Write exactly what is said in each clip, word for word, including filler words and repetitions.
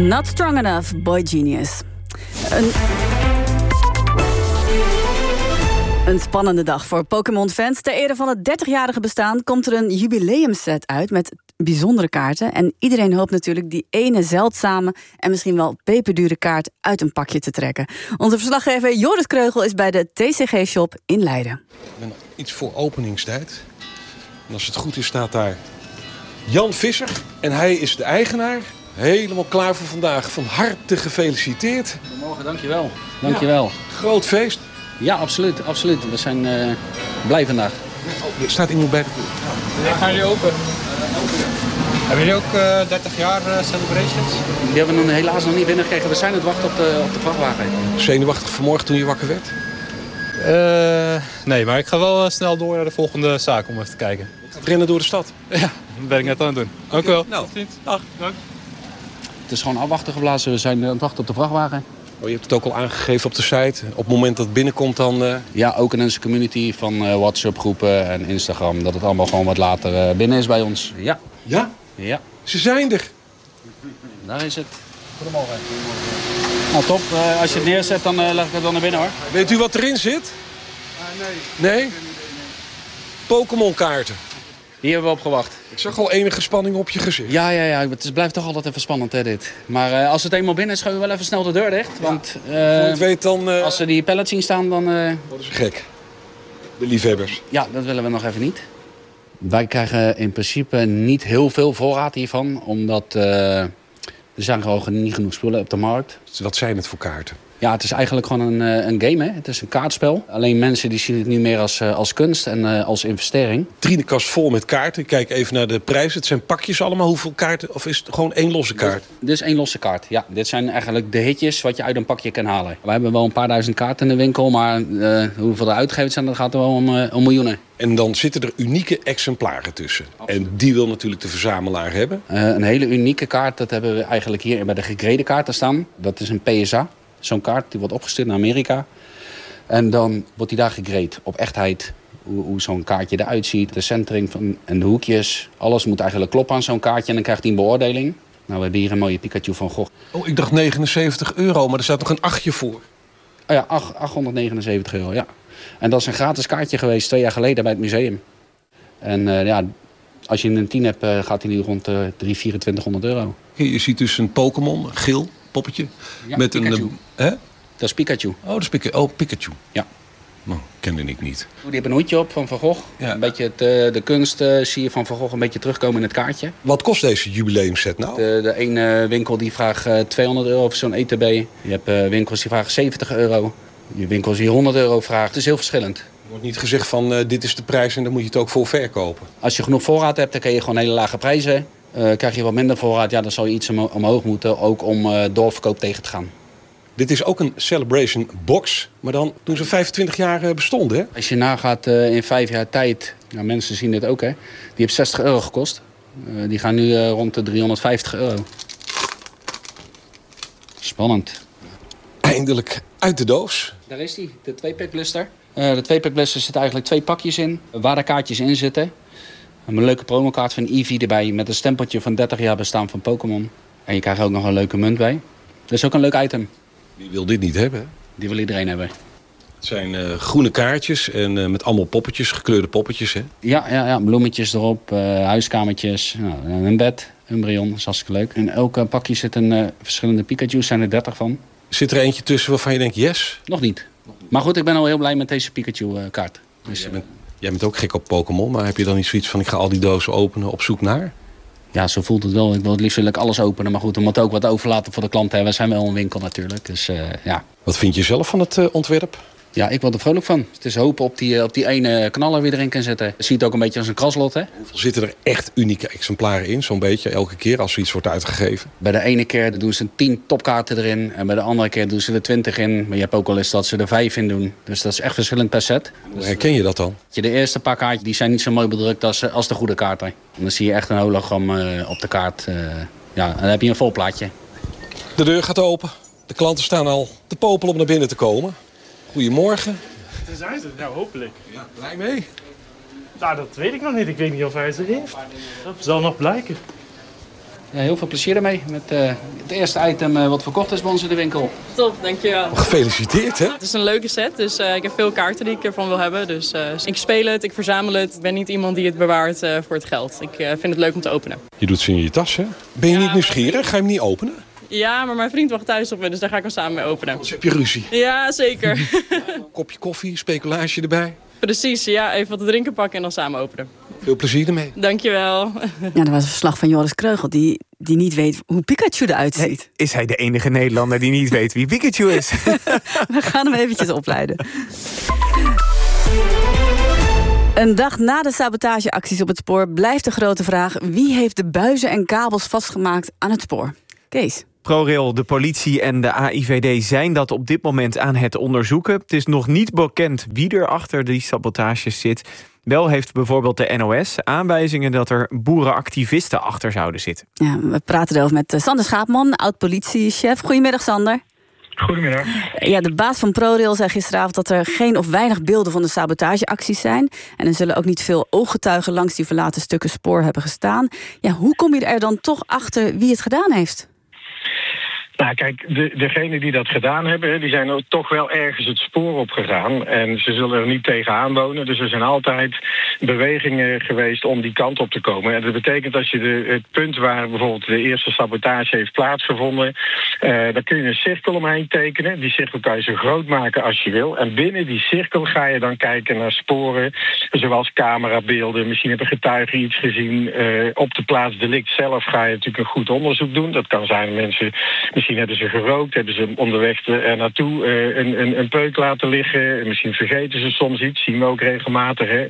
Not Strong Enough, Boy Genius. Een... Een spannende dag voor Pokémon-fans. Ter ere van het dertigjarige bestaan komt er een jubileumset uit met bijzondere kaarten. En iedereen hoopt natuurlijk die ene zeldzame en misschien wel peperdure kaart uit een pakje te trekken. Onze verslaggever Joris Kreugel is bij de T C G-shop in Leiden. Ik ben nog iets voor openingstijd. En als het goed is staat daar Jan Visser. En hij is de eigenaar. Helemaal klaar voor vandaag. Van harte gefeliciteerd. Goedemorgen, dankjewel. Dankjewel. Ja, groot feest. Ja, absoluut, absoluut. We zijn uh, blij vandaag. Oh, er staat iemand bij de deur. Ja, gaan jullie open? Uh, Hebben jullie ook uh, dertig jaar uh, celebrations? Die hebben we nog helaas nog niet binnengekregen. We zijn aan het wachten op de, op de vrachtwagen. Zenuwachtig vanmorgen toen je wakker werd? Uh, nee, maar ik ga wel uh, snel door naar de volgende zaak om even te kijken. Je gaat rennen door de stad? Ja, dat ben ik net aan het doen. Dank u wel. Nou, dag. Dank. Het is gewoon afwachten geblazen. We zijn aan het wachten op de vrachtwagen. Oh, je hebt het ook al aangegeven op de site. Op het moment dat het binnenkomt dan... Uh... Ja, ook in onze community van uh, WhatsApp-groepen en Instagram. Dat het allemaal gewoon wat later uh, binnen is bij ons. Ja. Ja? Ja. Ze zijn er. Daar is het. Goedemorgen. Nou, top. Uh, als je het neerzet, dan uh, leg ik het dan naar binnen, hoor. Weet u wat erin zit? Uh, nee. Nee? Pokémon-kaarten. Hier hebben we op gewacht. Ik zag al enige spanning op je gezicht. Ja, ja, ja. Het blijft toch altijd even spannend, hè, dit. Maar uh, als het eenmaal binnen is, gaan we wel even snel de deur dicht. Want uh, Voor je het weet dan... Uh... als ze die pallets zien staan, dan... Uh... worden ze gek. De liefhebbers. Ja, dat willen we nog even niet. Wij krijgen in principe niet heel veel voorraad hiervan. Omdat uh, er zijn gewoon niet genoeg spullen op de markt. Wat zijn het voor kaarten? Ja, het is eigenlijk gewoon een, een game, hè. Het is een kaartspel. Alleen mensen die zien het nu meer als, als kunst en uh, als investering. Trienenkast vol met kaarten. Kijk even naar de prijzen. Het zijn pakjes allemaal. Hoeveel kaarten? Of is het gewoon één losse kaart? Dit, dit is één losse kaart, ja. Dit zijn eigenlijk de hitjes wat je uit een pakje kan halen. We hebben wel een paar duizend kaarten in de winkel. Maar uh, hoeveel er uitgegeven zijn, dat gaat er wel om, uh, om miljoenen. En dan zitten er unieke exemplaren tussen. Absoluut. En die wil natuurlijk de verzamelaar hebben. Uh, een hele unieke kaart, dat hebben we eigenlijk hier bij de gegrade kaarten staan. Dat is een P S A. Zo'n kaart die wordt opgestuurd naar Amerika. En dan wordt die daar gegrade op echtheid. Hoe, hoe zo'n kaartje eruit ziet. De centering van, en de hoekjes. Alles moet eigenlijk kloppen aan zo'n kaartje. En dan krijgt hij een beoordeling. Nou, we hebben hier een mooie Pikachu van Gogh. Oh, ik dacht negenenzeventig euro. Maar er staat nog een achtje voor. Oh ja, achthonderdnegenenzeventig euro, ja. En dat is een gratis kaartje geweest twee jaar geleden bij het museum. En uh, ja, als je een tien hebt, uh, gaat hij nu rond uh, drieduizend vierentwintighonderd euro. Je ziet dus een Pokémon, een geel poppetje. Ja, met Pikachu. een... Hè? Dat is Pikachu. Oh, dat is Pika- oh, Pikachu. Ja. Nou, kende ik niet. Die hebben een hoedje op van Van Gogh. Ja. Een beetje het, uh, de kunst uh, zie je van Van Gogh een beetje terugkomen in het kaartje. Wat kost deze jubileumset nou? De, de ene winkel die vraagt uh, tweehonderd euro voor zo'n E T B. Je hebt uh, winkels die vragen zeventig euro. Je winkels die honderd euro vragen. Het is heel verschillend. Er wordt niet gezegd van uh, dit is de prijs en dan moet je het ook voor verkopen. Als je genoeg voorraad hebt, dan kun je gewoon hele lage prijzen. Uh, krijg je wat minder voorraad, ja, dan zal je iets omho- omhoog moeten. Ook om uh, doorverkoop tegen te gaan. Dit is ook een Celebration box, maar dan toen ze vijfentwintig jaar bestonden, hè? Als je nagaat uh, in vijf jaar tijd, nou, mensen zien dit ook, hè. Die heeft zestig euro gekost. Uh, die gaan nu uh, rond de driehonderdvijftig euro. Spannend. Eindelijk uit de doos. Daar is die, de twee-pack blister. Uh, de twee-pack blister zitten eigenlijk twee pakjes in, waar de kaartjes in zitten. Een leuke promokaart van Eevee erbij met een stempeltje van dertig jaar bestaan van Pokémon. En je krijgt ook nog een leuke munt bij. Dat is ook een leuk item. Wie wil dit niet hebben? Die wil iedereen hebben. Het zijn uh, groene kaartjes en uh, met allemaal poppetjes, gekleurde poppetjes, hè? Ja, ja, ja, bloemetjes erop, uh, huiskamertjes, nou, een bed, Umbreon, dat is hartstikke leuk. In elk pakje zitten uh, verschillende Pikachu's, zijn er dertig van. Zit er eentje tussen waarvan je denkt, yes? Nog niet. Maar goed, ik ben al heel blij met deze Pikachu-kaart. Uh, dus, jij, bent, jij bent ook gek op Pokémon, maar heb je dan niet zoiets van... ik ga al die dozen openen op zoek naar? Ja, zo voelt het wel. Ik wil het liefst wil ik alles openen. Maar goed, we moeten ook wat overlaten voor de klanten. Hè. We zijn wel een winkel natuurlijk. Dus, uh, ja. Wat vind je zelf van het uh, ontwerp? Ja, ik word er vrolijk van. Het is hopen op die, op die ene knaller weer erin kan zetten. Je ziet het ook een beetje als een kraslot, hè? Hoeveel zitten er echt unieke exemplaren in? Zo'n beetje elke keer als er iets wordt uitgegeven? Bij de ene keer doen ze tien topkaarten erin. En bij de andere keer doen ze er twintig in. Maar je hebt ook wel eens dat ze er vijf in doen. Dus dat is echt verschillend per set. Hoe herken je dat dan? De eerste paar kaartjes die zijn niet zo mooi bedrukt als, als de goede kaarten. En dan zie je echt een hologram uh, op de kaart. Uh, ja, en dan heb je een vol plaatje. De deur gaat open. De klanten staan al te popelen om naar binnen te komen. Goedemorgen. Daar zijn ze, nou hopelijk. Ja, blij mee? Nou, dat weet ik nog niet. Ik weet niet of hij ze heeft. Dat zal nog blijken. Ja, heel veel plezier ermee. Met uh, het eerste item uh, wat verkocht is bij ons in de winkel. Top, dankjewel. Gefeliciteerd, hè? Het is een leuke set, dus uh, ik heb veel kaarten die ik ervan wil hebben. Dus uh, ik speel het, ik verzamel het. Ik ben niet iemand die het bewaart uh, voor het geld. Ik uh, vind het leuk om te openen. Je doet ze in je tas, hè? Ben je Ja, niet nieuwsgierig? Ga je hem niet openen? Ja, maar mijn vriend wacht thuis op me, dus daar ga ik hem samen mee openen. Dus heb je ruzie? Ja, zeker. Kopje koffie, speculaasje erbij. Precies, ja, even wat te drinken pakken en dan samen openen. Veel plezier ermee. Dankjewel. Ja, er was een verslag van Joris Kreugel die, die niet weet hoe Pikachu eruit ziet. Nee, is hij de enige Nederlander die niet weet wie Pikachu is? We gaan hem eventjes opleiden. Een dag na de sabotageacties op het spoor blijft de grote vraag: wie heeft de buizen en kabels vastgemaakt aan het spoor? Kees. ProRail, de politie en de A I V D zijn dat op dit moment aan het onderzoeken. Het is nog niet bekend wie er achter die sabotages zit. Wel heeft bijvoorbeeld de N O S aanwijzingen dat er boerenactivisten achter zouden zitten. Ja, we praten erover met Sander Schaapman, oud-politiechef. Goedemiddag, Sander. Goedemiddag. Ja, de baas van ProRail zei gisteravond dat er geen of weinig beelden van de sabotageacties zijn. En er zullen ook niet veel ooggetuigen langs die verlaten stukken spoor hebben gestaan. Ja, hoe kom je er dan toch achter wie het gedaan heeft? Nou, kijk, de, degenen die dat gedaan hebben, die zijn ook toch wel ergens het spoor opgegaan. En ze zullen er niet tegenaan wonen. Dus er zijn altijd bewegingen geweest om die kant op te komen. En dat betekent als je de, het punt waar bijvoorbeeld de eerste sabotage heeft plaatsgevonden, uh, daar kun je een cirkel omheen tekenen. Die cirkel kan je zo groot maken als je wil. En binnen die cirkel ga je dan kijken naar sporen, zoals camerabeelden. Misschien hebben getuigen iets gezien. Uh, op de plaats delict zelf ga je natuurlijk een goed onderzoek doen. Dat kan zijn mensen, misschien hebben ze gerookt, hebben ze onderweg er naartoe uh, een, een, een peuk laten liggen. Misschien vergeten ze soms iets, zien we ook regelmatig. Hè?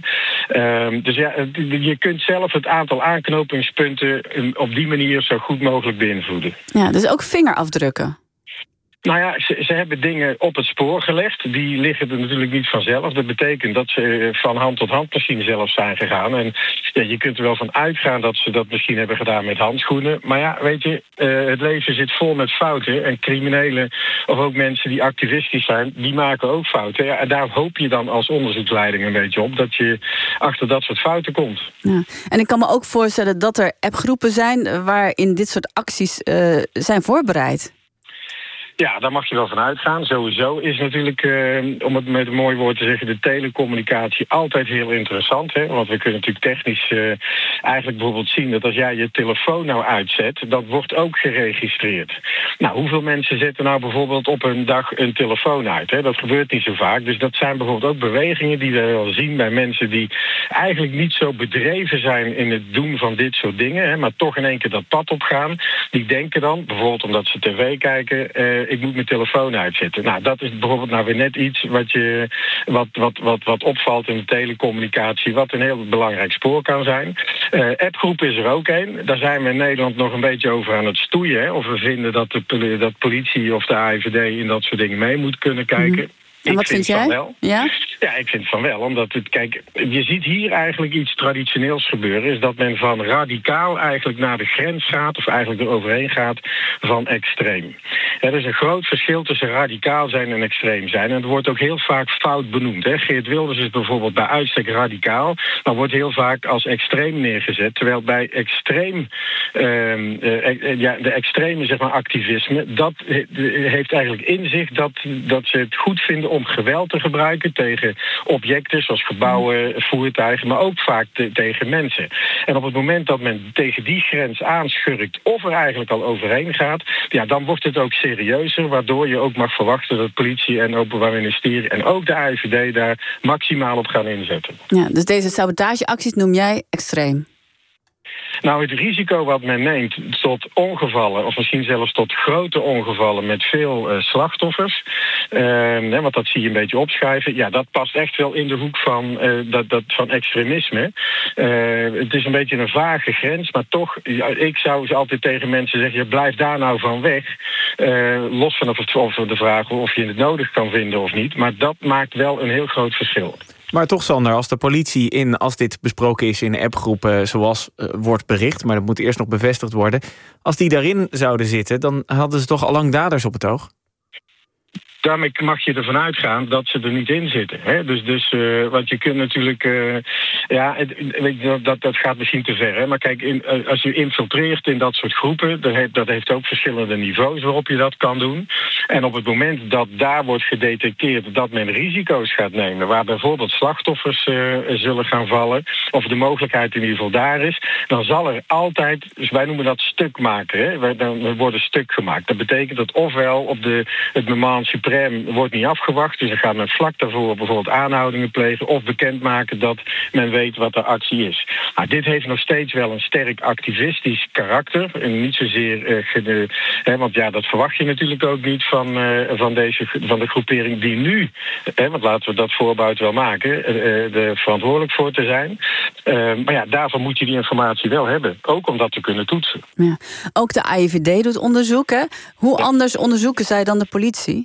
Uh, dus ja, je kunt zelf het aantal aanknopingspunten op die manier zo goed mogelijk beïnvloeden. Ja, dus ook vingerafdrukken. Nou ja, ze, ze hebben dingen op het spoor gelegd. Die liggen er natuurlijk niet vanzelf. Dat betekent dat ze van hand tot hand misschien zelf zijn gegaan. En ja, je kunt er wel van uitgaan dat ze dat misschien hebben gedaan met handschoenen. Maar ja, weet je, uh, het leven zit vol met fouten. En criminelen, of ook mensen die activistisch zijn, die maken ook fouten. Ja, en daar hoop je dan als onderzoeksleiding een beetje op, dat je achter dat soort fouten komt. Ja. En ik kan me ook voorstellen dat er appgroepen zijn waarin dit soort acties uh, zijn voorbereid. Ja, daar mag je wel van uitgaan. Sowieso is natuurlijk, uh, om het met een mooi woord te zeggen, de telecommunicatie altijd heel interessant. Hè? Want we kunnen natuurlijk technisch uh, eigenlijk bijvoorbeeld zien dat als jij je telefoon nou uitzet, dat wordt ook geregistreerd. Nou, hoeveel mensen zetten nou bijvoorbeeld op een dag een telefoon uit? Hè? Dat gebeurt niet zo vaak. Dus dat zijn bijvoorbeeld ook bewegingen die we wel zien bij mensen die eigenlijk niet zo bedreven zijn in het doen van dit soort dingen, hè? Maar toch in één keer dat pad opgaan. Die denken dan, bijvoorbeeld omdat ze tv kijken, uh, ik moet mijn telefoon uitzetten. Nou, dat is bijvoorbeeld nou weer net iets wat, je, wat, wat, wat, wat opvalt in de telecommunicatie, wat een heel belangrijk spoor kan zijn. Uh, appgroep is er ook een. Daar zijn we in Nederland nog een beetje over aan het stoeien. Hè? Of we vinden dat de dat politie of de A I V D in dat soort dingen mee moet kunnen kijken. Mm-hmm. En wat ik vind, vind jij? Van wel. Ja? Ja, ik vind van wel. Omdat het, kijk, je ziet hier eigenlijk iets traditioneels gebeuren. Is dat men van radicaal eigenlijk naar de grens gaat, of eigenlijk eroverheen gaat, van extreem. Er is een groot verschil tussen radicaal zijn en extreem zijn. En het wordt ook heel vaak fout benoemd. Hè. Geert Wilders is bijvoorbeeld bij uitstek radicaal, maar wordt heel vaak als extreem neergezet. Terwijl bij extreem, uh, uh, ja, de extreme zeg maar, activisme, dat heeft eigenlijk in zich dat, dat ze het goed vinden om geweld te gebruiken tegen objecten zoals gebouwen, voertuigen, maar ook vaak te, tegen mensen. En op het moment dat men tegen die grens aanschurkt of er eigenlijk al overheen gaat, ja, dan wordt het ook serieuzer, waardoor je ook mag verwachten dat politie en Openbaar Ministerie en ook de A I V D daar maximaal op gaan inzetten. Ja, dus deze sabotageacties noem jij extreem? Nou, het risico wat men neemt tot ongevallen, of misschien zelfs tot grote ongevallen met veel uh, slachtoffers, uh, want dat zie je een beetje opschuiven, ja, dat past echt wel in de hoek van, uh, dat, dat, van extremisme. Uh, het is een beetje een vage grens, maar toch, ja, ik zou ze altijd tegen mensen zeggen, ja, blijf daar nou van weg. Uh, los van of, het, of de vraag of je het nodig kan vinden of niet, maar dat maakt wel een heel groot verschil. Maar toch, Sander, als de politie, in, als dit besproken is in appgroepen zoals uh, wordt bericht, maar dat moet eerst nog bevestigd worden, als die daarin zouden zitten, dan hadden ze toch al lang daders op het oog? daarmee mag je ervan uitgaan dat ze er niet in zitten. Hè? Dus, dus uh, want je kunt natuurlijk... Uh, ja, het, weet je, dat, dat gaat misschien te ver. Hè? Maar kijk, in, uh, als je infiltreert in dat soort groepen... Dat heeft, dat heeft ook verschillende niveaus waarop je dat kan doen. En op het moment dat daar wordt gedetecteerd... dat men risico's gaat nemen... waar bijvoorbeeld slachtoffers uh, zullen gaan vallen... of de mogelijkheid in ieder geval daar is... dan zal er altijd... Dus wij noemen dat stuk maken. Hè? Dan worden stuk gemaakt. Dat betekent dat ofwel op de, het moment suprême wordt niet afgewacht... dus dan gaat men vlak daarvoor bijvoorbeeld aanhoudingen plegen... of bekendmaken dat men weet wat de actie is. Nou, dit heeft nog steeds wel een sterk activistisch karakter. En niet zozeer... Uh, gede, hè, want ja, dat verwacht je natuurlijk ook niet van, uh, van, deze, van de groepering die nu... Hè, want laten we dat voorbehoud wel maken... Uh, er verantwoordelijk voor te zijn. Uh, maar ja, daarvoor moet je die informatie wel hebben. Ook om dat te kunnen toetsen. Ja. Ook de A I V D doet onderzoek, hè? Hoe ja. anders onderzoeken zij dan de politie?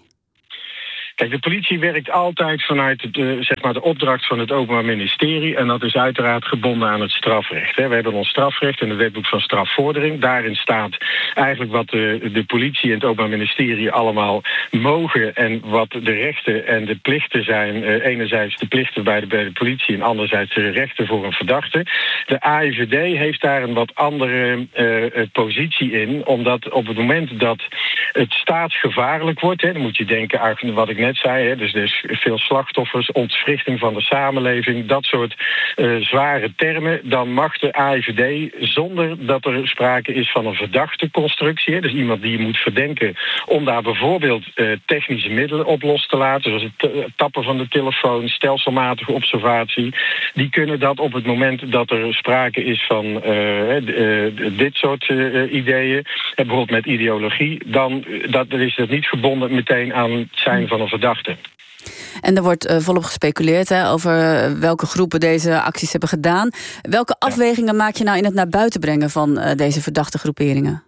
Kijk, de politie werkt altijd vanuit de, zeg maar de opdracht van het Openbaar Ministerie... en dat is uiteraard gebonden aan het strafrecht. Hè. We hebben ons strafrecht en het wetboek van strafvordering. Daarin staat eigenlijk wat de, de politie en het Openbaar Ministerie allemaal mogen... en wat de rechten en de plichten zijn. Uh, enerzijds de plichten bij de, bij de politie en anderzijds de rechten voor een verdachte. De A I V D heeft daar een wat andere uh, positie in... omdat op het moment dat het staatsgevaarlijk wordt... Hè, dan moet je denken aan wat ik net zei, hè, dus er is veel slachtoffers, ontwrichting van de samenleving, dat soort uh, zware termen, dan mag de A I V D, zonder dat er sprake is van een verdachte constructie, hè, dus iemand die je moet verdenken, om daar bijvoorbeeld uh, technische middelen op los te laten, zoals het uh, tappen van de telefoon, stelselmatige observatie, die kunnen dat op het moment dat er sprake is van uh, uh, dit soort uh, ideeën, en bijvoorbeeld met ideologie, dan dat, dan is dat niet gebonden meteen aan het zijn van een verdachte. En er wordt uh, volop gespeculeerd hè, over welke groepen deze acties hebben gedaan. Welke afwegingen ja. maak je nou in het naar buiten brengen van uh, deze verdachte groeperingen?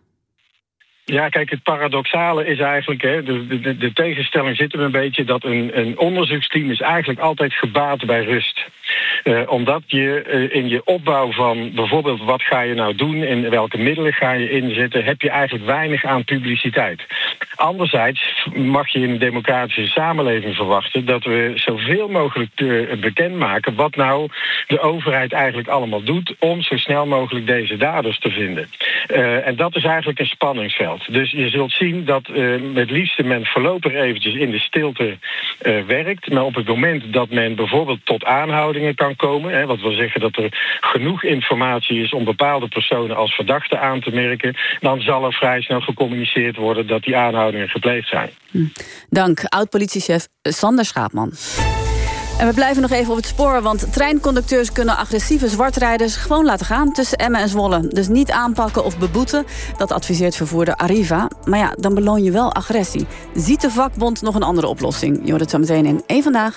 Ja, kijk, het paradoxale is eigenlijk... Hè, de, de, de tegenstelling zit er een beetje... dat een, een onderzoeksteam is eigenlijk altijd gebaat bij rust. Uh, omdat je uh, in je opbouw van bijvoorbeeld... wat ga je nou doen en welke middelen ga je inzetten... heb je eigenlijk weinig aan publiciteit. Anderzijds mag je in een democratische samenleving verwachten... dat we zoveel mogelijk uh, bekendmaken... wat nou de overheid eigenlijk allemaal doet... om zo snel mogelijk deze daders te vinden. Uh, en dat is eigenlijk een spanningsveld. Dus je zult zien dat uh, het liefste men voorlopig eventjes in de stilte uh, werkt. Maar op het moment dat men bijvoorbeeld tot aanhoudingen kan komen... Hè, wat wil zeggen dat er genoeg informatie is om bepaalde personen als verdachte aan te merken... dan zal er vrij snel gecommuniceerd worden dat die aanhoudingen gepleegd zijn. Dank, oud-politiechef Sander Schaapman. En we blijven nog even op het spoor, want treinconducteurs kunnen agressieve zwartrijders gewoon laten gaan tussen Emmen en Zwolle. Dus niet aanpakken of beboeten, dat adviseert vervoerder Arriva. Maar ja, dan beloon je wel agressie. Ziet de vakbond nog een andere oplossing? Je hoort het zo meteen in één Vandaag.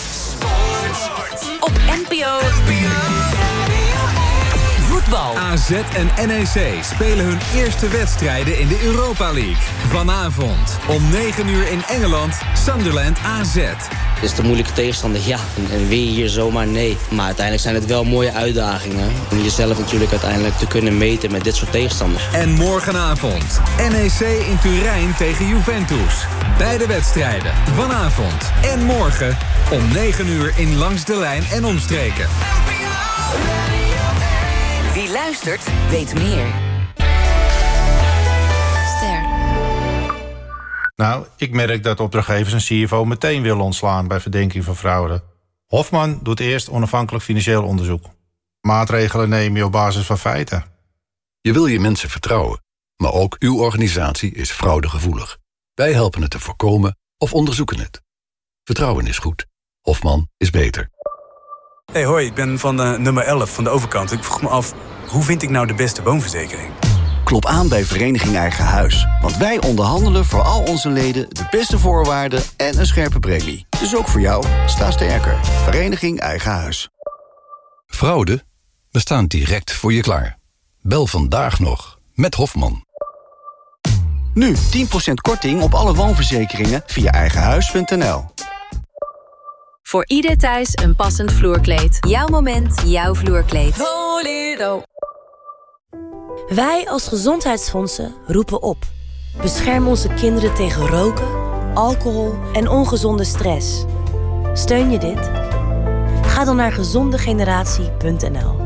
Op N P O. Voetbal. A Z en N E C spelen hun eerste wedstrijden in de Europa League. Vanavond om negen uur in Engeland, Sunderland A Z. Is het een moeilijke tegenstander? Ja. En, en win je hier zomaar? Nee. Maar uiteindelijk zijn het wel mooie uitdagingen. Om jezelf natuurlijk uiteindelijk te kunnen meten met dit soort tegenstanders. En morgenavond N E C in Turijn tegen Juventus. Beide wedstrijden vanavond en morgen om negen uur in Langs de Lijn en omstreken. Wie luistert, weet meer. Ster. Nou, ik merk dat opdrachtgevers een C F O meteen willen ontslaan bij verdenking van fraude. Hofman doet eerst onafhankelijk financieel onderzoek. Maatregelen neem je op basis van feiten. Je wil je mensen vertrouwen, maar ook uw organisatie is fraudegevoelig. Wij helpen het te voorkomen of onderzoeken het. Vertrouwen is goed. Hofman is beter. Hey, hoi, ik ben van de nummer elf van de overkant. Ik vroeg me af, hoe vind ik nou de beste woonverzekering? Klop aan bij Vereniging Eigen Huis. Want wij onderhandelen voor al onze leden de beste voorwaarden en een scherpe premie. Dus ook voor jou, sta sterker. Vereniging Eigen Huis. Fraude? We staan direct voor je klaar. Bel vandaag nog met Hofman. Nu tien procent korting op alle woonverzekeringen via eigenhuis punt n l. Voor ieder thuis een passend vloerkleed. Jouw moment, jouw vloerkleed. Volero. Wij als gezondheidsfondsen roepen op. Bescherm onze kinderen tegen roken, alcohol en ongezonde stress. Steun je dit? Ga dan naar gezondegeneratie punt n l.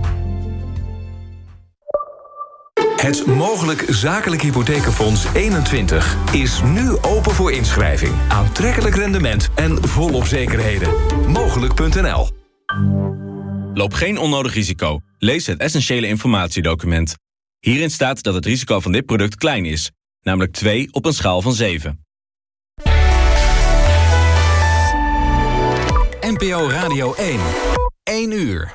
Het Mogelijk Zakelijk Hypothekenfonds eenentwintig is nu open voor inschrijving. Aantrekkelijk rendement en volop zekerheden. Mogelijk punt n l. Loop geen onnodig risico. Lees het essentiële informatiedocument. Hierin staat dat het risico van dit product klein is. Namelijk twee op een schaal van zeven. N P O Radio één. één uur.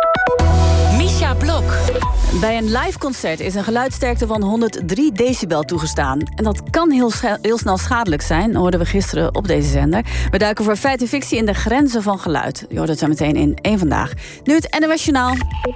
Misha Blok. Bij een live concert is een geluidsterkte van honderddrie decibel toegestaan. En dat kan heel, scha- heel snel schadelijk zijn, hoorden we gisteren op deze zender. We duiken voor feit en fictie in de grenzen van geluid. Je hoort het zo meteen in één Vandaag. Nu het N O S Journaal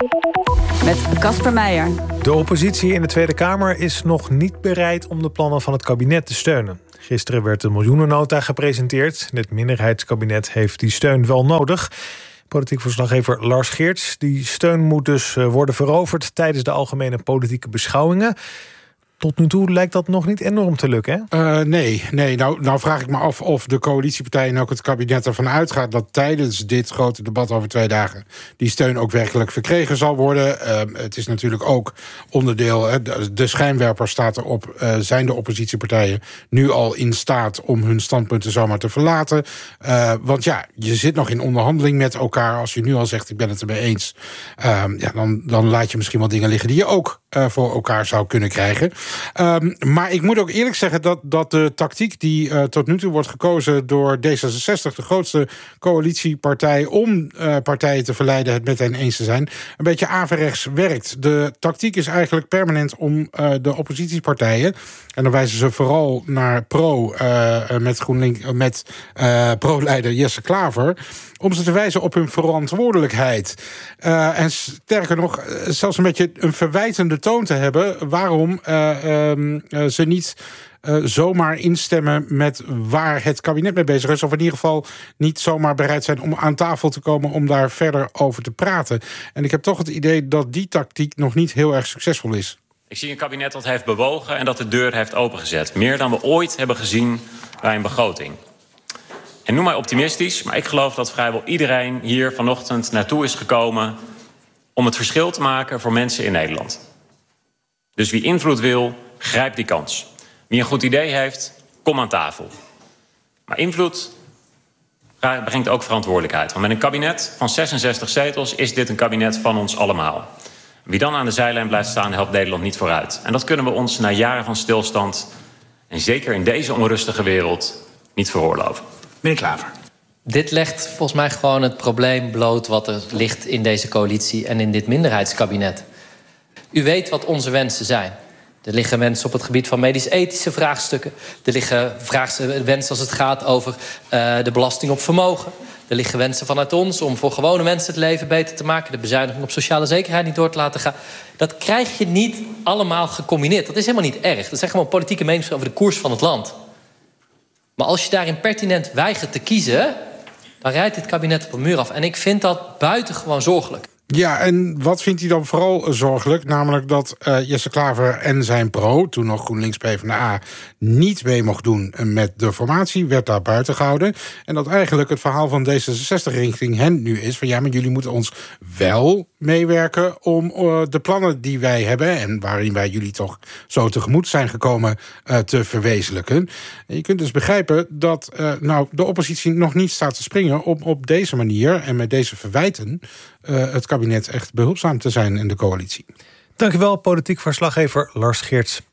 met Casper Meijer. De oppositie in de Tweede Kamer is nog niet bereid om de plannen van het kabinet te steunen. Gisteren werd de miljoenennota gepresenteerd. Het minderheidskabinet heeft die steun wel nodig. Politiek verslaggever Lars Geerts. Die steun moet dus worden veroverd tijdens de algemene politieke beschouwingen. Tot nu toe lijkt dat nog niet enorm te lukken, hè? Uh, nee, nee. Nou, nou vraag ik me af of de coalitiepartijen en ook het kabinet ervan uitgaat dat tijdens dit grote debat over twee dagen die steun ook werkelijk verkregen zal worden. Uh, het is natuurlijk ook onderdeel, hè, de, de schijnwerper staat erop. Uh, zijn de oppositiepartijen nu al in staat om hun standpunten zomaar te verlaten? Uh, want ja, je zit nog in onderhandeling met elkaar. Als je nu al zegt, ik ben het ermee eens, uh, ja, dan, dan laat je misschien wel dingen liggen die je ook uh, voor elkaar zou kunnen krijgen. Um, maar ik moet ook eerlijk zeggen dat, dat de tactiek die uh, tot nu toe wordt gekozen door D zesenzestig, de grootste coalitiepartij, om uh, partijen te verleiden het met hen eens te zijn, een beetje averechts werkt. De tactiek is eigenlijk permanent om uh, de oppositiepartijen, en dan wijzen ze vooral naar Pro uh, met GroenLinks, met uh, Pro-leider Jesse Klaver, om ze te wijzen op hun verantwoordelijkheid. Uh, en sterker nog, zelfs een beetje een verwijtende toon te hebben waarom uh, um, uh, ze niet uh, zomaar instemmen met waar het kabinet mee bezig is, of in ieder geval niet zomaar bereid zijn om aan tafel te komen om daar verder over te praten. En ik heb toch het idee dat die tactiek nog niet heel erg succesvol is. Ik zie een kabinet dat heeft bewogen en dat de deur heeft opengezet. Meer dan we ooit hebben gezien bij een begroting. En noem mij optimistisch, maar ik geloof dat vrijwel iedereen hier vanochtend naartoe is gekomen om het verschil te maken voor mensen in Nederland. Dus wie invloed wil, grijp die kans. Wie een goed idee heeft, kom aan tafel. Maar invloed brengt ook verantwoordelijkheid. Want met een kabinet van zesenzestig zetels is dit een kabinet van ons allemaal. Wie dan aan de zijlijn blijft staan, helpt Nederland niet vooruit. En dat kunnen we ons na jaren van stilstand, en zeker in deze onrustige wereld, niet veroorloven. Meneer Klaver. Dit legt volgens mij gewoon het probleem bloot wat er ligt in deze coalitie en in dit minderheidskabinet. U weet wat onze wensen zijn. Er liggen wensen op het gebied van medisch-ethische vraagstukken. Er liggen wensen als het gaat over uh, de belasting op vermogen. Er liggen wensen vanuit ons om voor gewone mensen het leven beter te maken. De bezuiniging op sociale zekerheid niet door te laten gaan. Dat krijg je niet allemaal gecombineerd. Dat is helemaal niet erg. Dat zijn gewoon politieke meningen over de koers van het land. Maar als je daarin pertinent weigert te kiezen, dan rijdt dit kabinet op een muur af. En ik vind dat buitengewoon zorgelijk. Ja, en wat vindt hij dan vooral zorgelijk? Namelijk dat uh, Jesse Klaver en zijn pro, toen nog GroenLinks PvdA, niet mee mocht doen met de formatie, werd daar buiten gehouden. En dat eigenlijk het verhaal van D zesenzestig richting hen nu is van ja, maar jullie moeten ons wel meewerken om uh, de plannen die wij hebben en waarin wij jullie toch zo tegemoet zijn gekomen uh, te verwezenlijken. En je kunt dus begrijpen dat uh, nou, de oppositie nog niet staat te springen om op deze manier en met deze verwijten Uh, het kabinet echt behulpzaam te zijn in de coalitie. Dankjewel, politiek verslaggever Lars Geerts.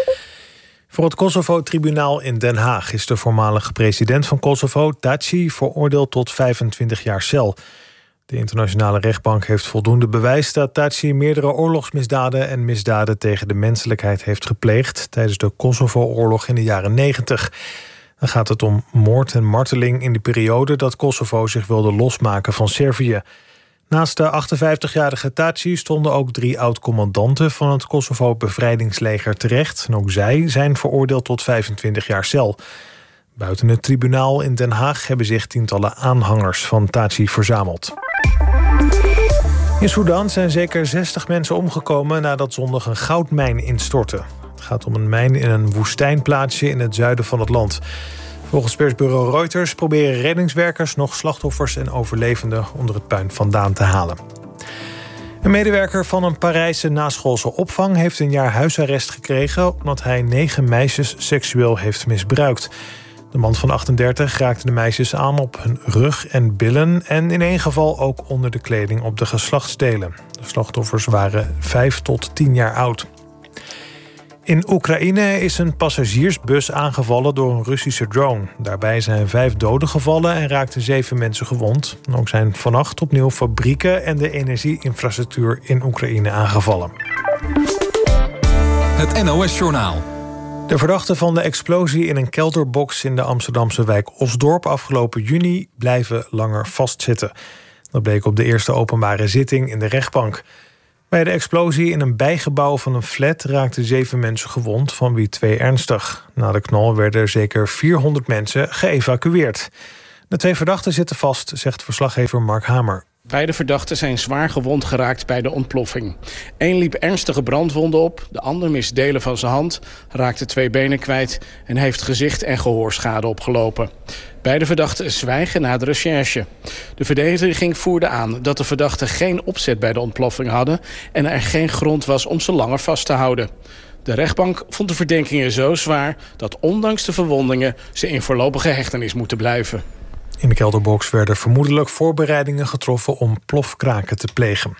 Voor het Kosovo-tribunaal in Den Haag is de voormalige president van Kosovo, Thaci, veroordeeld tot vijfentwintig jaar cel. De internationale rechtbank heeft voldoende bewijs dat Thaci meerdere oorlogsmisdaden en misdaden tegen de menselijkheid heeft gepleegd tijdens de Kosovo-oorlog in de jaren negentig. Dan gaat het om moord en marteling in de periode dat Kosovo zich wilde losmaken van Servië. Naast de achtenvijftigjarige Thaci stonden ook drie oud-commandanten van het Kosovo-bevrijdingsleger terecht. En ook zij zijn veroordeeld tot vijfentwintig jaar cel. Buiten het tribunaal in Den Haag hebben zich tientallen aanhangers van Thaci verzameld. In Sudan zijn zeker zestig mensen omgekomen nadat zondag een goudmijn instortte. Het gaat om een mijn in een woestijnplaatsje in het zuiden van het land. Volgens persbureau Reuters proberen reddingswerkers nog slachtoffers en overlevenden onder het puin vandaan te halen. Een medewerker van een Parijse naschoolse opvang heeft een jaar huisarrest gekregen omdat hij negen meisjes seksueel heeft misbruikt. De man van achtendertig raakte de meisjes aan op hun rug en billen en in één geval ook onder de kleding op de geslachtsdelen. De slachtoffers waren vijf tot tien jaar oud. In Oekraïne is een passagiersbus aangevallen door een Russische drone. Daarbij zijn vijf doden gevallen en raakten zeven mensen gewond. Ook zijn vannacht opnieuw fabrieken en de energieinfrastructuur in Oekraïne aangevallen. Het N O S-journaal. De verdachten van de explosie in een kelderbox in de Amsterdamse wijk Osdorp afgelopen juni blijven langer vastzitten. Dat bleek op de eerste openbare zitting in de rechtbank. Bij de explosie in een bijgebouw van een flat raakten zeven mensen gewond, van wie twee ernstig. Na de knal werden zeker vierhonderd mensen geëvacueerd. De twee verdachten zitten vast, zegt verslaggever Mark Hamer. Beide verdachten zijn zwaar gewond geraakt bij de ontploffing. Eén liep ernstige brandwonden op, de ander mist delen van zijn hand, raakte twee benen kwijt en heeft gezicht- en gehoorschade opgelopen. Beide verdachten zwijgen na de recherche. De verdediging voerde aan dat de verdachten geen opzet bij de ontploffing hadden en er geen grond was om ze langer vast te houden. De rechtbank vond de verdenkingen zo zwaar dat ondanks de verwondingen ze in voorlopige hechtenis moeten blijven. In de kelderbox werden vermoedelijk voorbereidingen getroffen om plofkraken te plegen.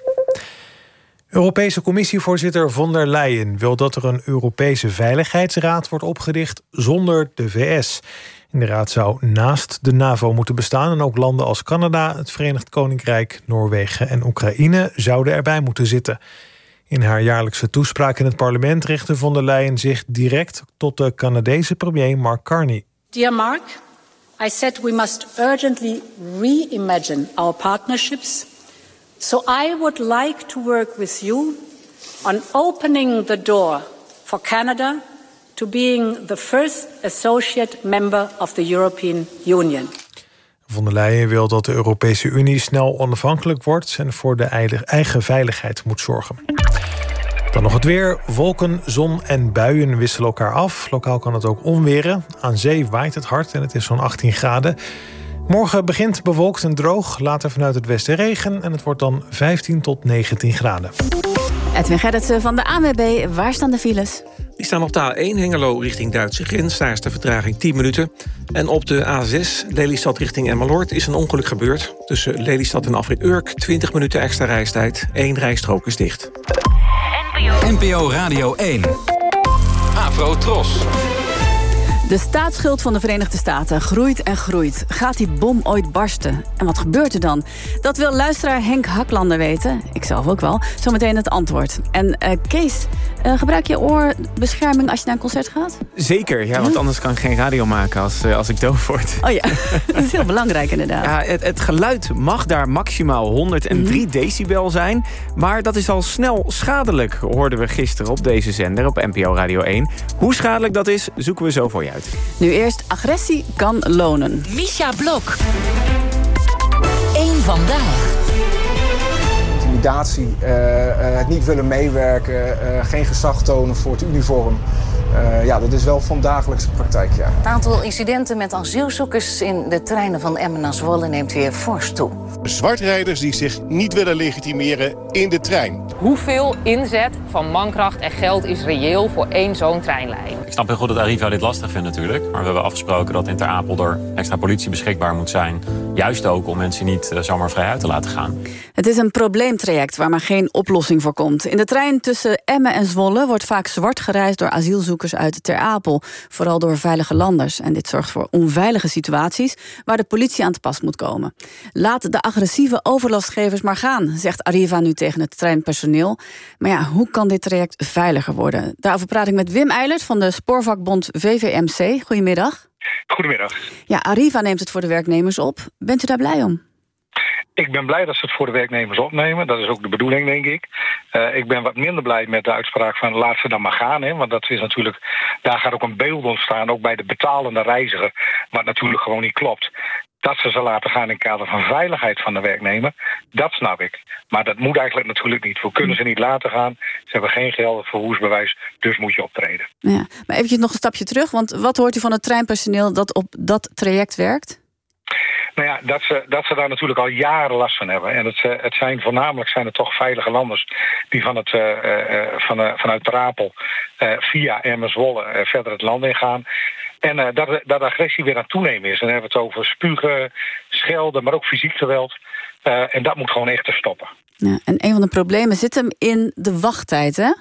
Europese Commissievoorzitter von der Leyen wil dat er een Europese Veiligheidsraad wordt opgericht zonder de V S. In de raad zou naast de NAVO moeten bestaan en ook landen als Canada, het Verenigd Koninkrijk, Noorwegen en Oekraïne zouden erbij moeten zitten. In haar jaarlijkse toespraak in het parlement richtte von der Leyen zich direct tot de Canadese premier Mark Carney. Dear Mark, I said we must urgently reimagine our partnerships. So I would like to work with you on opening the door for Canada to being the first associate member of the European Union. Von der Leyen wil dat de Europese Unie snel onafhankelijk wordt en voor de eigen veiligheid moet zorgen. Dan nog het weer. Wolken, zon en buien wisselen elkaar af. Lokaal kan het ook onweren. Aan zee waait het hard en het is zo'n achttien graden. Morgen begint bewolkt en droog. Later vanuit het westen regen. En het wordt dan vijftien tot negentien graden. Edwin Gerritsen van de A N W B. Waar staan de files? Die staan op de A één Hengelo richting Duitse grens. Daar is de vertraging tien minuten. En op de A zes Lelystad richting Emmeloord is een ongeluk gebeurd. Tussen Lelystad en Afrit Urk twintig minuten extra reistijd. Eén rijstrook is dicht. N P O Radio één. Afro Tros. De staatsschuld van de Verenigde Staten groeit en groeit. Gaat die bom ooit barsten? En wat gebeurt er dan? Dat wil luisteraar Henk Haklander weten. Ik zelf ook wel. Zometeen het antwoord. En uh, Kees, uh, gebruik je oorbescherming als je naar een concert gaat? Zeker, ja, want anders kan ik geen radio maken als, uh, als ik doof word. Oh ja, dat is heel belangrijk inderdaad. Ja, het, het geluid mag daar maximaal honderddrie mm. decibel zijn. Maar dat is al snel schadelijk, hoorden we gisteren op deze zender op N P O Radio één. Hoe schadelijk dat is, zoeken we zo voor je uit. Nu eerst, agressie kan lonen. Misha Blok. Eén vandaag. Intimidatie, uh, uh, het niet willen meewerken, uh, geen gezag tonen voor het uniform. Uh, ja, dat is wel van dagelijkse praktijk, ja. Het aantal incidenten met asielzoekers in de treinen van Emmen naar Zwolle neemt weer fors toe. Zwartrijders die zich niet willen legitimeren in de trein. Hoeveel inzet van mankracht en geld is reëel voor één zo'n treinlijn? Ik snap heel goed dat Arriva dit lastig vindt natuurlijk. Maar we hebben afgesproken dat in Ter Apel er extra politie beschikbaar moet zijn. Juist ook om mensen niet uh, zomaar vrij uit te laten gaan. Het is een probleemtraject waar maar geen oplossing voor komt. In de trein tussen Emmen en Zwolle wordt vaak zwart gereisd door asielzoekers uit Ter Apel. Vooral door veilige landers. En dit zorgt voor onveilige situaties waar de politie aan te pas moet komen. Laat de agressieve overlastgevers maar gaan, zegt Arriva nu tegen het treinpersoneel. Maar ja, hoe kan dit traject veiliger worden? Daarover praat ik met Wim Eilert van de spoorvakbond V V M C. Goedemiddag. Goedemiddag. Ja, Arriva neemt het voor de werknemers op. Bent u daar blij om? Ik ben blij dat ze het voor de werknemers opnemen. Dat is ook de bedoeling, denk ik. Uh, ik ben wat minder blij met de uitspraak van laat ze dan maar gaan. Hè, want dat is natuurlijk, daar gaat ook een beeld ontstaan, ook bij de betalende reiziger. Wat natuurlijk gewoon niet klopt. Dat ze ze laten gaan in het kader van veiligheid van de werknemer, dat snap ik. Maar dat moet eigenlijk natuurlijk niet. We kunnen ze niet laten gaan. Ze hebben geen geldig vervoersbewijs, dus moet je optreden. Ja, maar eventjes nog een stapje terug. Want wat hoort u van het treinpersoneel dat op dat traject werkt? Nou ja, dat ze, dat ze daar natuurlijk al jaren last van hebben. En het, het zijn voornamelijk zijn het toch veilige landers die van het, uh, uh, van, uh, vanuit Ter Apel uh, via Emmen-Zwolle uh, verder het land ingaan. En uh, dat, dat agressie weer aan het toenemen is. En dan hebben we het over spugen, schelden, maar ook fysiek geweld. Uh, en dat moet gewoon echt te stoppen. Ja, en een van de problemen zit hem in de wachttijd, hè?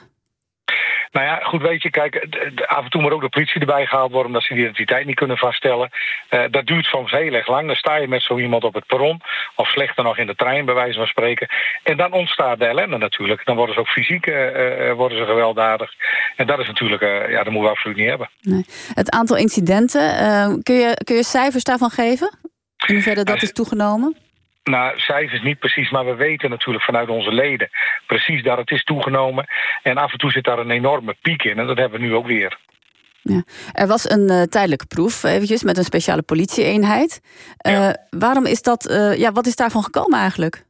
Nou ja, goed, weet je, kijk, af en toe moet ook de politie erbij gehaald worden omdat ze de identiteit niet kunnen vaststellen. Uh, dat duurt soms heel erg lang. Dan sta je met zo iemand op het perron, of slechter nog in de trein, bij wijze van spreken. En dan ontstaat de ellende natuurlijk. Dan worden ze ook fysiek uh, uh, worden ze gewelddadig. En dat is natuurlijk, uh, ja, dat moeten we absoluut niet hebben. Nee. Het aantal incidenten, uh, kun je, kun je cijfers daarvan geven? In hoeverre dat is toegenomen? Nou, cijfers niet precies, maar we weten natuurlijk vanuit onze leden precies dat het is toegenomen. En af en toe zit daar een enorme piek in en dat hebben we nu ook weer. Ja. Er was een uh, tijdelijke proef, eventjes, met een speciale politieeenheid. Uh, ja. Waarom is dat, uh, ja, wat is daarvan gekomen eigenlijk?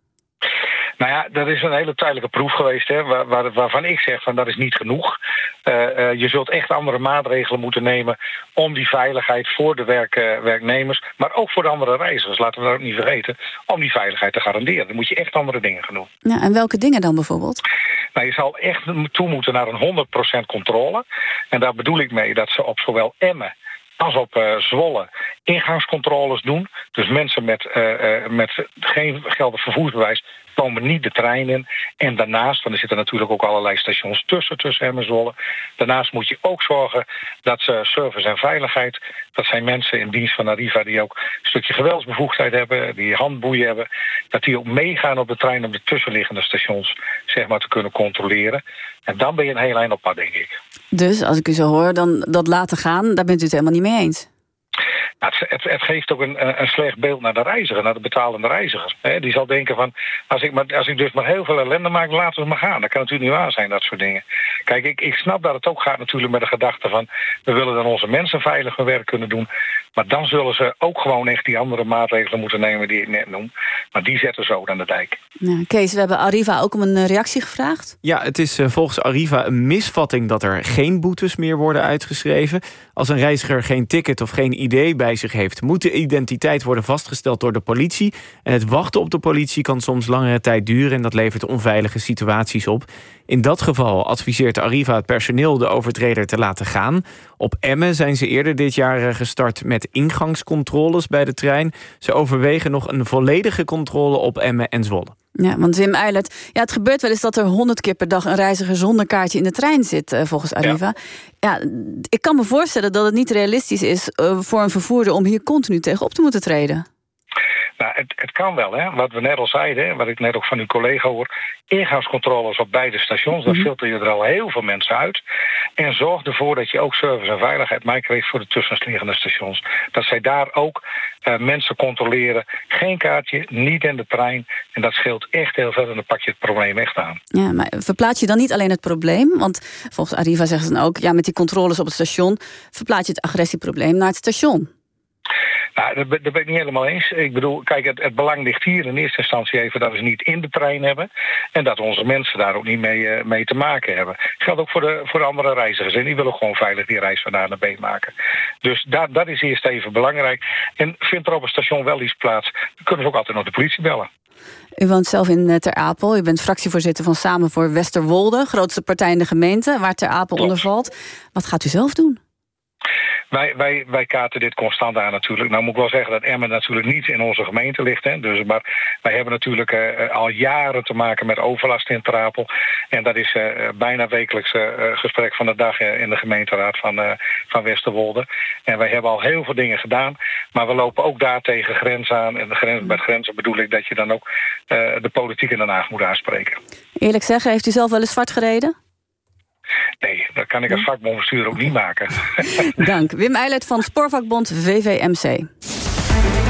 Nou ja, dat is een hele tijdelijke proef geweest, hè, waar, waar, waarvan ik zeg van dat is niet genoeg. Uh, uh, je zult echt andere maatregelen moeten nemen om die veiligheid voor de werk, uh, werknemers, maar ook voor de andere reizigers, laten we dat ook niet vergeten, om die veiligheid te garanderen. Dan moet je echt andere dingen gaan doen. Ja, en welke dingen dan bijvoorbeeld? Nou, je zal echt toe moeten naar een honderd procent controle. En daar bedoel ik mee dat ze op zowel Emmen als op uh, Zwolle ingangscontroles doen. Dus mensen met, uh, uh, met geen geldig vervoersbewijs komen niet de trein in. En daarnaast, want er zitten natuurlijk ook allerlei stations tussen, tussen Emmen en Zwolle. Daarnaast moet je ook zorgen dat ze service en veiligheid, dat zijn mensen in dienst van Arriva die ook een stukje geweldsbevoegdheid hebben, die handboeien hebben, dat die ook meegaan op de trein om de tussenliggende stations, zeg maar, te kunnen controleren. En dan ben je een heel eind op pad, denk ik. Dus, als ik u zo hoor, dan dat laten gaan, daar bent u het helemaal niet mee eens? Het, het, het geeft ook een, een slecht beeld naar de reiziger, naar de betalende reiziger. He, die zal denken van, als ik, maar, als ik dus maar heel veel ellende maak, laten we het maar gaan. Dat kan natuurlijk niet waar zijn, dat soort dingen. Kijk, ik, ik snap dat het ook gaat natuurlijk met de gedachte van, we willen dan onze mensen veilig hun werk kunnen doen. Maar dan zullen ze ook gewoon echt die andere maatregelen moeten nemen die ik net noem. Maar die zetten ze ook aan de dijk. Ja, Kees, we hebben Arriva ook om een reactie gevraagd. Ja, het is volgens Arriva een misvatting dat er geen boetes meer worden uitgeschreven. Als een reiziger geen ticket of geen I D bij zich heeft, moet de identiteit worden vastgesteld door de politie. En het wachten op de politie kan soms langere tijd duren en dat levert onveilige situaties op. In dat geval adviseert Arriva het personeel de overtreder te laten gaan. Op Emmen zijn ze eerder dit jaar gestart met ingangscontroles bij de trein. Ze overwegen nog een volledige controle op Emmen en Zwolle. Ja, want Wim Eilert, ja, het gebeurt wel eens dat er honderd keer per dag een reiziger zonder kaartje in de trein zit, uh, volgens Arriva. Ja. ja, ik kan me voorstellen dat het niet realistisch is uh, voor een vervoerder om hier continu tegen op te moeten treden. Nou, het, het kan wel, hè. Wat we net al zeiden, hè, wat ik net ook van uw collega hoor, ingangscontroles op beide stations, dan filter je er al heel veel mensen uit. En zorg ervoor dat je ook service en veiligheid meekrijgt voor de tussenliggende stations. Dat zij daar ook uh, mensen controleren. Geen kaartje, niet in de trein. En dat scheelt echt heel veel en dan pak je het probleem echt aan. Ja, maar verplaats je dan niet alleen het probleem? Want volgens Arriva zeggen ze dan ook, ja, met die controles op het station verplaats je het agressieprobleem naar het station. Nou, dat ben, dat ben ik niet helemaal eens. Ik bedoel, kijk, het, het belang ligt hier in eerste instantie even dat we ze niet in de trein hebben. En dat onze mensen daar ook niet mee, uh, mee te maken hebben. Dat geldt ook voor de, voor de andere reizigers. En die willen gewoon veilig die reis van A naar B maken. Dus dat, dat is eerst even belangrijk. En vindt er op een station wel iets plaats, dan kunnen we ook altijd nog de politie bellen. U woont zelf in Ter Apel. U bent fractievoorzitter van Samen voor Westerwolde, grootste partij in de gemeente, waar Ter Apel onder valt. Wat gaat u zelf doen? Wij, wij, wij kaarten dit constant aan natuurlijk. Nou moet ik wel zeggen dat Emmen natuurlijk niet in onze gemeente ligt. Hè. Dus, maar wij hebben natuurlijk uh, al jaren te maken met overlast in Ter Apel. En dat is uh, bijna wekelijks uh, gesprek van de dag uh, in de gemeenteraad van, uh, van Westerwolde. En wij hebben al heel veel dingen gedaan. Maar we lopen ook daar tegen grens aan. En de grens, met grenzen bedoel ik dat je dan ook uh, de politiek in Den Haag moet aanspreken. Eerlijk zeggen, heeft u zelf wel eens zwart gereden? Nee, dat kan ik als vakbondbestuur ook niet maken. Dank. Wim Eilert van Spoorvakbond V V M C.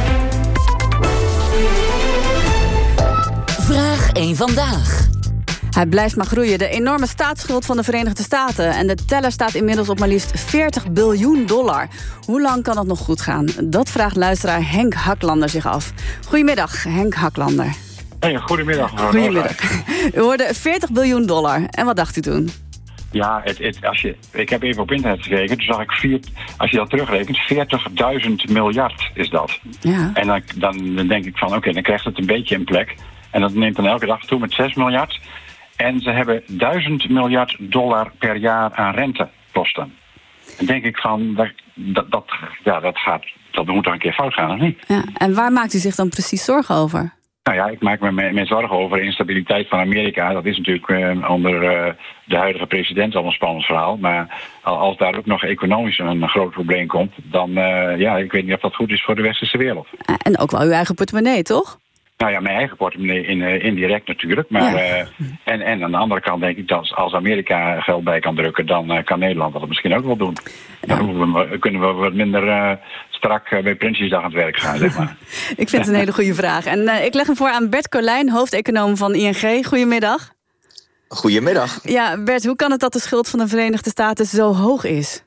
Vraag één vandaag. Hij blijft maar groeien. De enorme staatsschuld van de Verenigde Staten. En de teller staat inmiddels op maar liefst veertig biljoen dollar. Hoe lang kan dat nog goed gaan? Dat vraagt luisteraar Henk Haklander zich af. Goedemiddag, Henk Haklander. Hey, goedemiddag. Goedemiddag. U hoorde veertig biljoen dollar. En wat dacht u toen? Ja, het, het, als je, ik heb even op internet gekeken. Toen zag ik, vier, als je dat terugrekent, veertigduizend miljard is dat. Ja. En dan, dan, dan denk ik van, oké, okay, dan krijgt het een beetje een plek. En dat neemt dan elke dag toe met zes miljard. En ze hebben duizend miljard dollar per jaar aan rentekosten. Dan denk ik van, dat, dat, dat, ja, dat, gaat, dat moet toch een keer fout gaan, of niet? Ja, en waar maakt u zich dan precies zorgen over? Nou ja, ik maak me met zorgen over de instabiliteit van Amerika. Dat is natuurlijk uh, onder uh, de huidige president al een spannend verhaal. Maar als daar ook nog economisch een groot probleem komt, dan uh, ja, ik weet niet of dat goed is voor de westerse wereld. En ook wel uw eigen portemonnee, toch? Nou ja, mijn eigen portemonnee in, uh, indirect natuurlijk. Maar, ja. uh, en, en aan de andere kant denk ik dat als Amerika geld bij kan drukken, dan uh, kan Nederland dat misschien ook wel doen. Ja. Dan we, kunnen we wat minder uh, strak uh, bij Prinsjesdag aan het werk gaan, zeg maar. Ik vind het een hele goede vraag. En uh, ik leg hem voor aan Bert Colijn, hoofdeconoom van I N G. Goedemiddag. Goedemiddag. Ja, Bert, hoe kan het dat de schuld van de Verenigde Staten zo hoog is?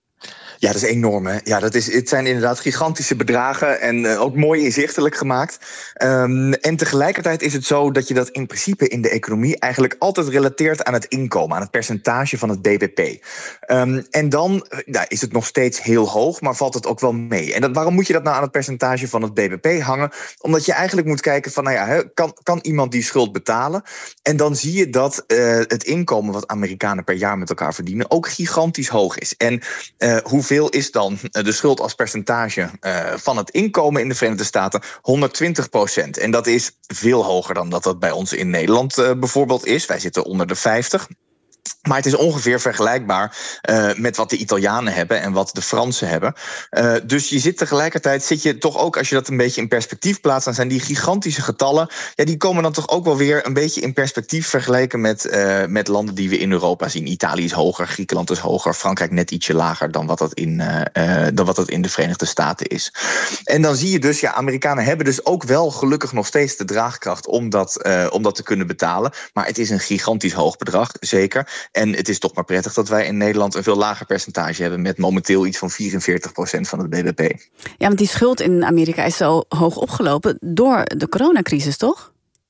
Ja, dat is enorm. Hè? Ja, dat is, het zijn inderdaad gigantische bedragen en uh, ook mooi inzichtelijk gemaakt. Um, en tegelijkertijd is het zo dat je dat in principe in de economie eigenlijk altijd relateert aan het inkomen, aan het percentage van het B B P. Um, en dan nou, is het nog steeds heel hoog, maar valt het ook wel mee. En dat, waarom moet je dat nou aan het percentage van het B B P hangen? Omdat je eigenlijk moet kijken van, nou ja, kan, kan iemand die schuld betalen? En dan zie je dat uh, het inkomen wat Amerikanen per jaar met elkaar verdienen ook gigantisch hoog is. En uh, hoeveel is dan de schuld als percentage uh, van het inkomen in de Verenigde Staten? honderdtwintig procent. En dat is veel hoger dan dat dat bij ons in Nederland uh, bijvoorbeeld is. Wij zitten onder de vijftig. Maar het is ongeveer vergelijkbaar uh, met wat de Italianen hebben en wat de Fransen hebben. Uh, dus je zit tegelijkertijd, zit je toch ook, als je dat een beetje in perspectief plaatst, dan zijn die gigantische getallen, ja, die komen dan toch ook wel weer een beetje in perspectief vergeleken met, uh, met landen die we in Europa zien. Italië is hoger, Griekenland is hoger, Frankrijk net ietsje lager dan wat dat in, uh, uh, dan wat dat in de Verenigde Staten is. En dan zie je dus, ja, Amerikanen hebben dus ook wel gelukkig nog steeds de draagkracht om dat, uh, om dat te kunnen betalen. Maar het is een gigantisch hoog bedrag, zeker. En het is toch maar prettig dat wij in Nederland een veel lager percentage hebben, met momenteel iets van vierenveertig procent van het B B P. Ja, want die schuld in Amerika is zo hoog opgelopen door de coronacrisis, toch?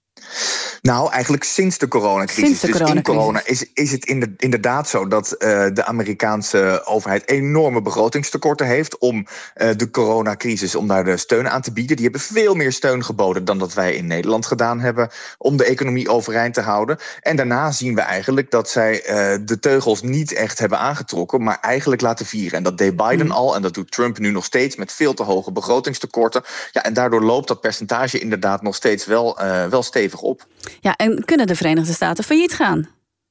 Nou, eigenlijk sinds de coronacrisis. Sinds de coronacrisis. Dus in corona is, is het inderdaad zo dat uh, de Amerikaanse overheid enorme begrotingstekorten heeft om uh, de coronacrisis, om daar de steun aan te bieden. Die hebben veel meer steun geboden dan dat wij in Nederland gedaan hebben om de economie overeind te houden. En daarna zien we eigenlijk dat zij uh, de teugels niet echt hebben aangetrokken, maar eigenlijk laten vieren. En dat deed Biden mm. al en dat doet Trump nu nog steeds met veel te hoge begrotingstekorten. Ja, en daardoor loopt dat percentage inderdaad nog steeds wel, uh, wel stevig op. Ja, en kunnen de Verenigde Staten failliet gaan?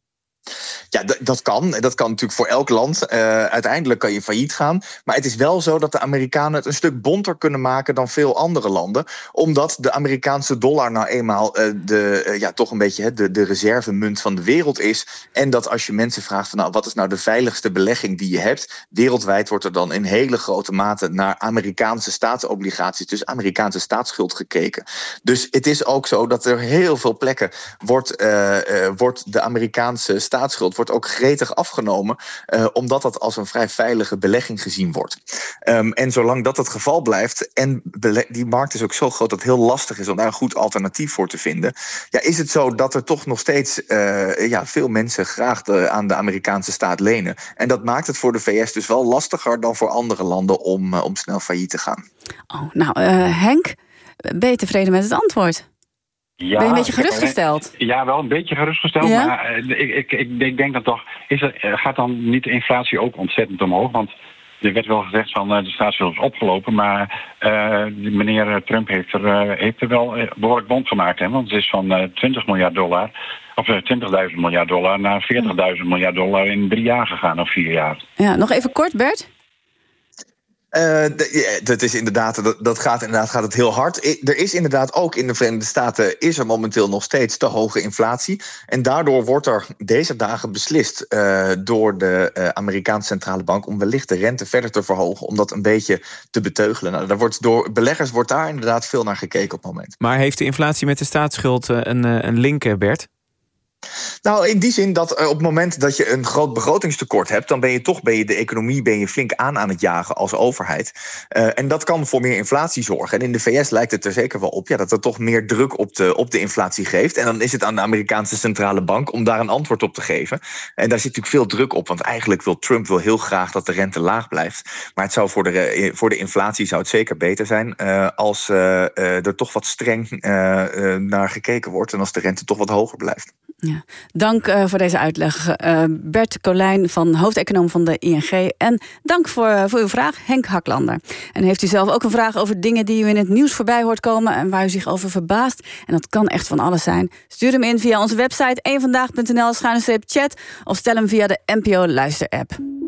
Ja, d- dat kan. Dat kan natuurlijk voor elk land. Uh, uiteindelijk kan je failliet gaan. Maar het is wel zo dat de Amerikanen het een stuk bonter kunnen maken dan veel andere landen. Omdat de Amerikaanse dollar nou eenmaal uh, de, uh, ja, toch een beetje hè, de, de reservemunt van de wereld is. En dat als je mensen vraagt van nou, wat is nou de veiligste belegging die je hebt? Wereldwijd wordt er dan in hele grote mate naar Amerikaanse staatsobligaties, dus Amerikaanse staatsschuld gekeken. Dus het is ook zo dat er heel veel plekken wordt, uh, uh, wordt de Amerikaanse staatsschuld wordt ook gretig afgenomen, uh, omdat dat als een vrij veilige belegging gezien wordt. Um, en zolang dat het geval blijft, en bele- die markt is ook zo groot dat het heel lastig is om daar een goed alternatief voor te vinden, ja, is het zo dat er toch nog steeds uh, ja, veel mensen graag de, aan de Amerikaanse staat lenen. En dat maakt het voor de V S dus wel lastiger dan voor andere landen om, uh, om snel failliet te gaan. Oh, nou, uh, Henk, ben je tevreden met het antwoord? Ja, ben je een beetje gerustgesteld? Ja, wel een beetje gerustgesteld. Ja? Maar uh, ik, ik, ik, ik denk dat toch, is er, uh, gaat dan niet de inflatie ook ontzettend omhoog? Want er werd wel gezegd van uh, de staatsschuld is opgelopen. Maar uh, meneer Trump heeft er, uh, heeft er wel uh, behoorlijk bond gemaakt. Hè? Want het is van uh, twintig miljard dollar, of uh, twintigduizend miljard dollar naar veertigduizend miljard dollar in drie jaar gegaan, of vier jaar. Ja, nog even kort, Bert. Uh, d- ja, dat is inderdaad, dat, dat gaat inderdaad gaat het heel hard. I, er is inderdaad ook in de Verenigde Staten is er momenteel nog steeds te hoge inflatie. En daardoor wordt er deze dagen beslist uh, door de uh, Amerikaanse centrale bank om wellicht de rente verder te verhogen, om dat een beetje te beteugelen. Nou, daar wordt door beleggers wordt daar inderdaad veel naar gekeken op het moment. Maar heeft de inflatie met de staatsschuld een, een link, Bert? Nou, in die zin dat uh, op het moment dat je een groot begrotingstekort hebt, dan ben je toch ben je de economie ben je flink aan aan het jagen als overheid. Uh, en dat kan voor meer inflatie zorgen. En in de V S lijkt het er zeker wel op ja, dat er toch meer druk op de, op de inflatie geeft. En dan is het aan de Amerikaanse centrale bank om daar een antwoord op te geven. En daar zit natuurlijk veel druk op, want eigenlijk wil Trump wil heel graag dat de rente laag blijft. Maar het zou voor de, voor de inflatie zou het zeker beter zijn uh, als uh, uh, er toch wat streng uh, uh, naar gekeken wordt en als de rente toch wat hoger blijft. Ja. Dank uh, voor deze uitleg, uh, Bert Colijn, van hoofdeconoom van de I N G. En dank voor, uh, voor uw vraag, Henk Haklander. En heeft u zelf ook een vraag over dingen die u in het nieuws voorbij hoort komen en waar u zich over verbaast? En dat kan echt van alles zijn. Stuur hem in via onze website eenvandaag punt n l schuine streep chat of stel hem via de N P O Luister-app.